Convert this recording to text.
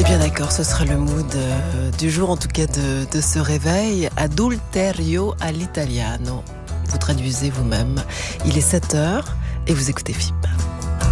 Bien d'accord, ce sera le mood du jour, en tout cas de ce réveil. Adulterio all'italiano. Vous traduisez vous-même. Il est 7h et vous écoutez FIP.